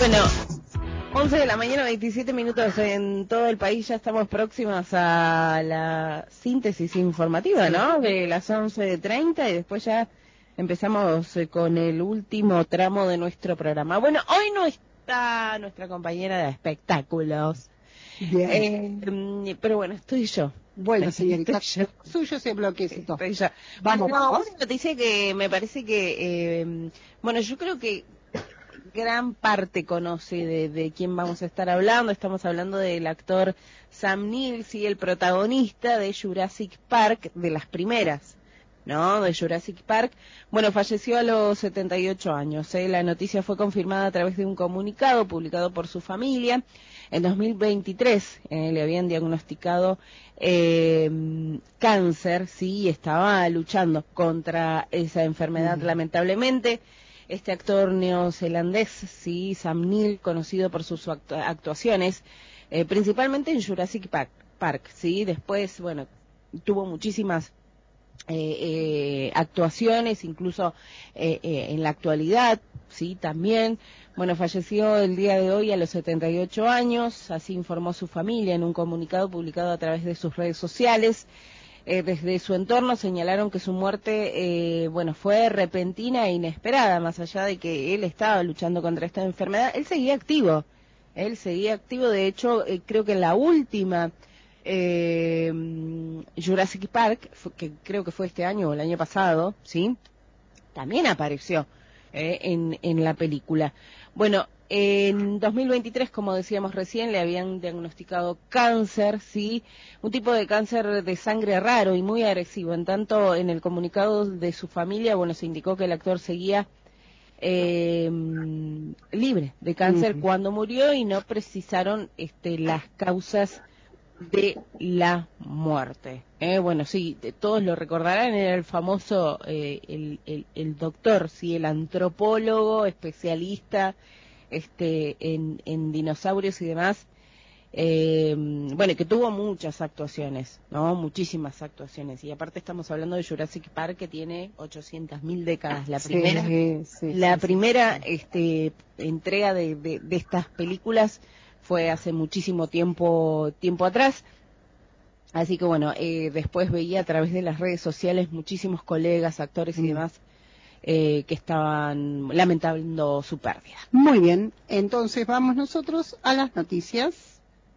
Bueno, 11 de la mañana, 27 minutos en todo el país. Ya estamos próximas a la síntesis informativa, ¿no? De las 11:30 y después ya empezamos con el último tramo de nuestro programa. Bueno, hoy no está nuestra compañera de espectáculos. Bien. Pero bueno, estoy yo. Bueno, señorita, suyo ese bloquecito. Estoy yo. Vamos, bueno, vamos. Una noticia que me parece que, bueno, yo creo que gran parte conoce de quién vamos a estar hablando. Estamos hablando del actor Sam Neill, sí, el protagonista de Jurassic Park, de las primeras, ¿no? De Jurassic Park. Bueno, falleció a los 78 años. La noticia fue confirmada a través de un comunicado publicado por su familia. En 2023 le habían diagnosticado cáncer, sí, estaba luchando contra esa enfermedad, lamentablemente. Este actor neozelandés, sí, Sam Neill, conocido por sus actuaciones, principalmente en Jurassic Park, sí, después, bueno, tuvo muchísimas actuaciones, incluso en la actualidad, sí, también. Bueno, falleció el día de hoy a los 78 años, así informó su familia en un comunicado publicado a través de sus redes sociales. Desde su entorno señalaron que su muerte, bueno, fue repentina e inesperada, más allá de que él estaba luchando contra esta enfermedad. Él seguía activo, de hecho, creo que en la última Jurassic Park, que creo que fue este año o el año pasado, ¿sí? También apareció en la película. Bueno, en 2023, como decíamos recién, le habían diagnosticado cáncer, sí, un tipo de cáncer de sangre raro y muy agresivo. En tanto, en el comunicado de su familia, bueno, se indicó que el actor seguía libre de cáncer cuando murió y no precisaron las causas de la muerte. Bueno, sí, todos lo recordarán, era el famoso, el doctor, sí, el antropólogo, especialista en dinosaurios y demás. Bueno, que tuvo muchas actuaciones, ¿no? Muchísimas actuaciones. Y aparte estamos hablando de Jurassic Park, que tiene 800.000 décadas. La primera entrega de estas películas fue hace muchísimo tiempo atrás. Así que bueno, después veía a través de las redes sociales muchísimos colegas, actores y demás que estaban lamentando su pérdida. Muy bien, entonces vamos nosotros a las noticias.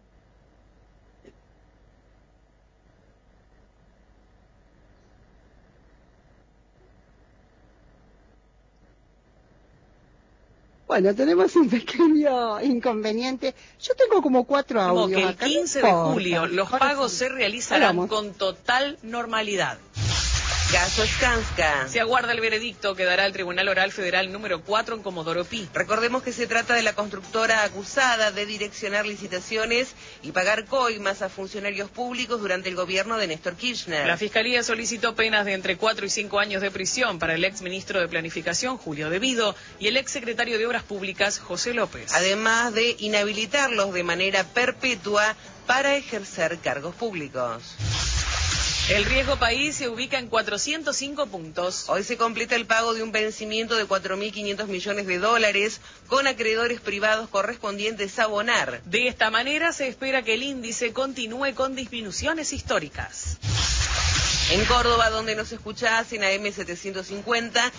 Bueno, tenemos un pequeño inconveniente. Yo tengo como 4 audios. Como que el 15 de julio los pagos se realizarán con total normalidad. Caso Skanska. Se aguarda el veredicto que dará el Tribunal Oral Federal número 4 en Comodoro Pi. Recordemos que se trata de la constructora acusada de direccionar licitaciones y pagar coimas a funcionarios públicos durante el gobierno de Néstor Kirchner. La Fiscalía solicitó penas de entre 4 y 5 años de prisión para el ex ministro de Planificación, Julio De Vido, y el ex secretario de Obras Públicas, José López. Además de inhabilitarlos de manera perpetua para ejercer cargos públicos. El riesgo país se ubica en 405 puntos. Hoy se completa el pago de un vencimiento de 4.500 millones de dólares con acreedores privados correspondientes a abonar. De esta manera se espera que el índice continúe con disminuciones históricas. En Córdoba, donde nos escuchás en AM 750,